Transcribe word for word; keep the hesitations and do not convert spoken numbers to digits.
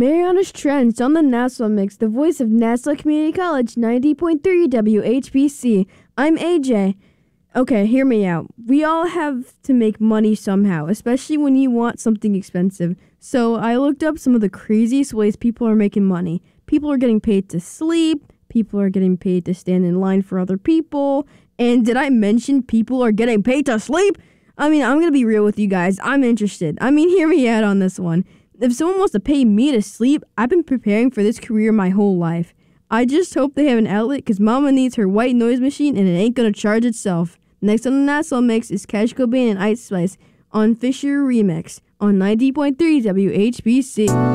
Mariana's Trends on the NASA Mix, the voice of Nassau Community College, ninety point three W H B C. I'm A J. Okay, hear me out. We all have to make money somehow, especially when you want something expensive. So I looked up some of the craziest ways people are making money. People are getting paid to sleep. People are getting paid to stand in line for other people. And did I mention people are getting paid to sleep? I mean, I'm going to be real with you guys. I'm interested. I mean, hear me out on this one. If someone wants to pay me to sleep, I've been preparing for this career my whole life. I just hope they have an outlet because Mama needs her white noise machine and it ain't going to charge itself. Next on the NASA Mix is Cash Cobain and Ice Spice on Fisher Remix on ninety point three W H B C.